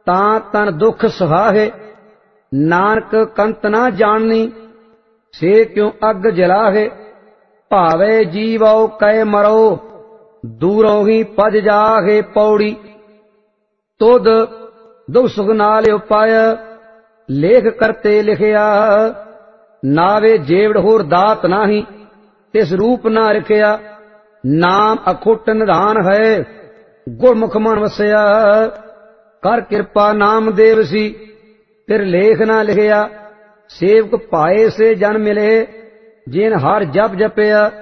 तां तन दुख सुहाहे। नानक कंत ना जाननी से क्यों अग जलाहे। भावे जीवो कै मरो दूरों ही पज जाहे। पौड़ी तुद दुख सुख नाल उपाय लेख करते लिखिया। नावे जेवड़ होर दात नाही तिस रूप ना रखिया। नाम अखुट निधान है गुरमुख मन वसया। कर कृपा नाम देवसी तिर लेख ना लिखिया। सेवक पाए से जन मिले जिन हर जप जपया।